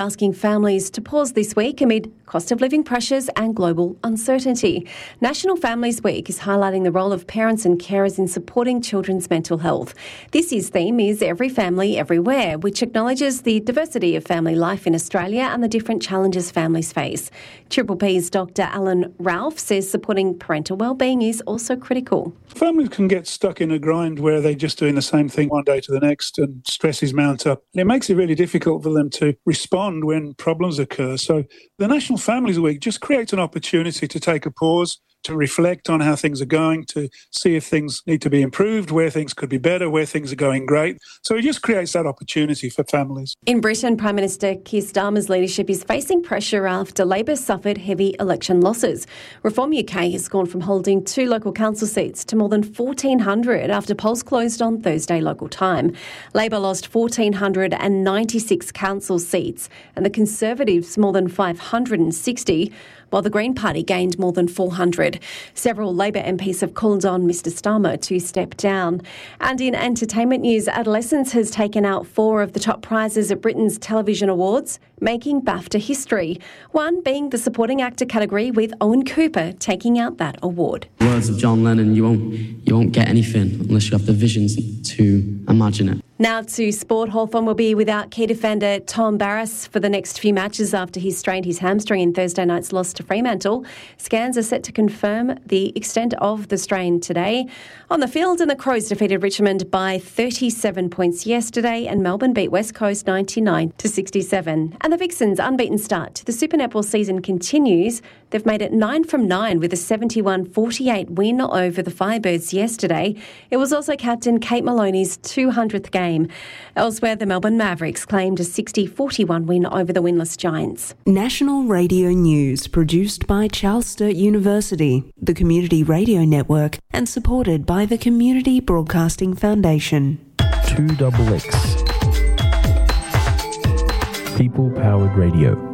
asking families to pause this week amid cost of living pressures and global uncertainty. National Families Week is highlighting the role of parents and carers in supporting children's mental health. This year's theme is Every Family, Everywhere, which acknowledges the diversity of family life in Australia and the different challenges families face. Triple P's Dr. Alan Ralph says supporting parental wellbeing is also critical. Families can get stuck in a grind where they're just doing the same thing one day to the next and stresses mount up. And it makes it really difficult for them to respond when problems occur. So the National Families Week just creates an opportunity to take a pause, to reflect on how things are going, to see if things need to be improved, where things could be better, where things are going great. So it just creates that opportunity for families. In Britain, Prime Minister Keir Starmer's leadership is facing pressure after Labor suffered heavy election losses. Reform UK has gone from holding 2 local council seats to more than 1,400 after polls closed on Thursday local time. Labor lost 1,496 council seats and the Conservatives more than 560, while the Green Party gained more than 400. Several Labor MPs have called on Mr Starmer to step down. And in entertainment news, Adolescence has taken out 4 of the top prizes at Britain's Television Awards, making BAFTA history. One being the supporting actor category, with Owen Cooper taking out that award. Words of John Lennon, you won't get anything unless you have the visions to imagine it. Now to sport. Hawthorn will be without key defender Tom Barrass for the next few matches after he strained his hamstring in Thursday night's loss to Fremantle. Scans are set to confirm the extent of the strain today. On the field, and the Crows defeated Richmond by 37 points yesterday, and Melbourne beat West Coast 99-67. And the Vixens' unbeaten start to the Super Netball season continues. They've made it 9 from 9 with a 71-48 win over the Firebirds yesterday. It was also captain Kate Maloney's 200th game. Elsewhere, the Melbourne Mavericks claimed a 60-41 win over the winless Giants. National Radio News, produced by Charles Sturt University, the Community Radio Network, and supported by the Community Broadcasting Foundation. 2XX. People-powered radio.